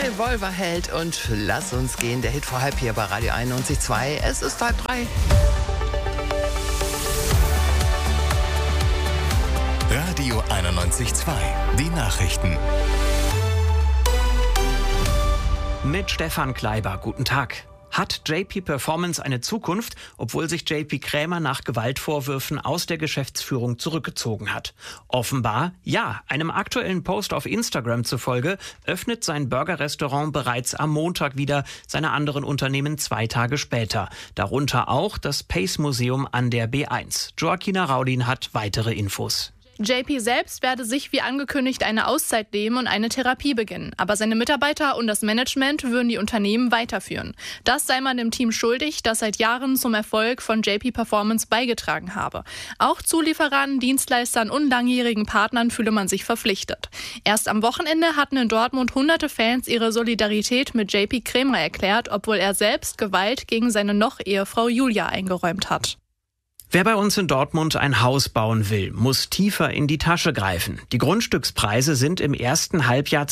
Revolverheld und Lass uns gehen. Der Hit vor halb hier bei Radio 91.2. Es ist 2:30. Radio 91.2. Die Nachrichten. Mit Stefan Kleiber. Guten Tag. Hat JP Performance eine Zukunft, obwohl sich JP Krämer nach Gewaltvorwürfen aus der Geschäftsführung zurückgezogen hat? Offenbar ja. Einem aktuellen Post auf Instagram zufolge öffnet sein Burgerrestaurant bereits am Montag wieder, seine anderen Unternehmen 2 Tage später. Darunter auch das Pace Museum an der B1. Joaquina Raudin hat weitere Infos. JP selbst werde sich wie angekündigt eine Auszeit nehmen und eine Therapie beginnen. Aber seine Mitarbeiter und das Management würden die Unternehmen weiterführen. Das sei man dem Team schuldig, das seit Jahren zum Erfolg von JP Performance beigetragen habe. Auch Zulieferern, Dienstleistern und langjährigen Partnern fühle man sich verpflichtet. Erst am Wochenende hatten in Dortmund hunderte Fans ihre Solidarität mit JP Krämer erklärt, obwohl er selbst Gewalt gegen seine Noch-Ehefrau Julia eingeräumt hat. Wer bei uns in Dortmund ein Haus bauen will, muss tiefer in die Tasche greifen. Die Grundstückspreise sind im ersten Halbjahr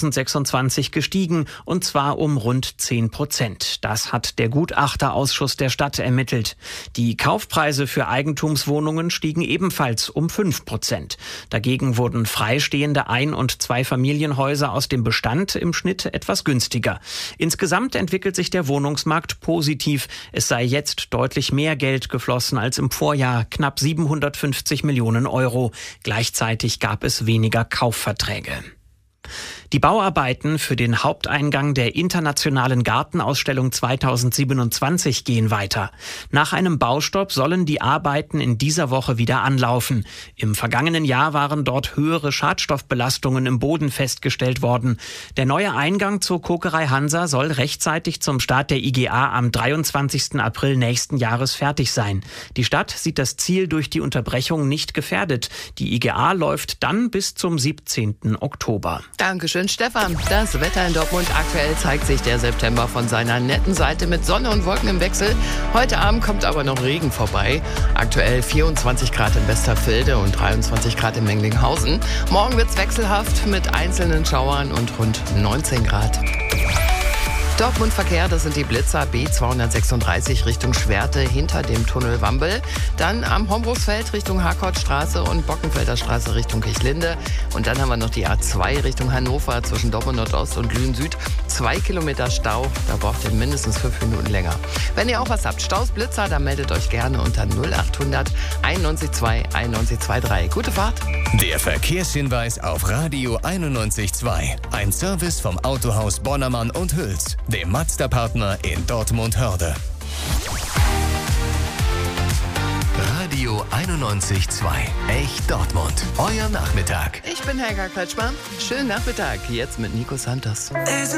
2026 gestiegen, und zwar um rund 10%. Das hat der Gutachterausschuss der Stadt ermittelt. Die Kaufpreise für Eigentumswohnungen stiegen ebenfalls um 5%. Dagegen wurden freistehende Ein- und Zweifamilienhäuser aus dem Bestand im Schnitt etwas günstiger. Insgesamt entwickelt sich der Wohnungsmarkt positiv. Es sei jetzt deutlich mehr Geld geflossen als im Vorjahr, knapp 750 Millionen Euro. Gleichzeitig gab es weniger Kaufverträge. Die Bauarbeiten für den Haupteingang der Internationalen Gartenausstellung 2027 gehen weiter. Nach einem Baustopp sollen die Arbeiten in dieser Woche wieder anlaufen. Im vergangenen Jahr waren dort höhere Schadstoffbelastungen im Boden festgestellt worden. Der neue Eingang zur Kokerei Hansa soll rechtzeitig zum Start der IGA am 23. April nächsten Jahres fertig sein. Die Stadt sieht das Ziel durch die Unterbrechung nicht gefährdet. Die IGA läuft dann bis zum 17. Oktober. Dankeschön, Stefan. Das Wetter in Dortmund. Aktuell zeigt sich der September von seiner netten Seite mit Sonne und Wolken im Wechsel. Heute Abend kommt aber noch Regen vorbei. Aktuell 24 Grad in Westerfelde und 23 Grad in Menglinghausen. Morgen wird's wechselhaft mit einzelnen Schauern und rund 19 Grad. Dortmund Verkehr, das sind die Blitzer B236 Richtung Schwerte hinter dem Tunnel Wambel. Dann am Hombruchsfeld Richtung Harkortstraße und Bockenfelder Straße Richtung Kirchlinde. Und dann haben wir noch die A2 Richtung Hannover zwischen Dortmund Nordost und Lünen Süd. 2 Kilometer Stau, da braucht ihr mindestens 5 Minuten länger. Wenn ihr auch was habt, Staus, Blitzer, dann meldet euch gerne unter 0800 91 9123. Gute Fahrt. Der Verkehrshinweis auf Radio 91.2. Ein Service vom Autohaus Bonnermann und Hüls, dem Mazda-Partner in Dortmund-Hörde. Radio 91.2. Echt Dortmund. Euer Nachmittag. Ich bin Helga Kretschmann. Schönen Nachmittag. Jetzt mit Nico Santos.